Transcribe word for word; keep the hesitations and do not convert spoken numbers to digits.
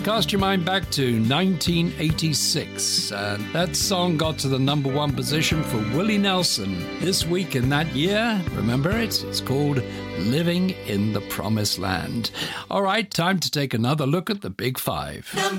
Cast your mind back to nineteen eighty-six. And that song got to the number one position for Willie Nelson. This week in that year, remember it? It's called Living in the Promised Land. All right, time to take another look at the Big Five.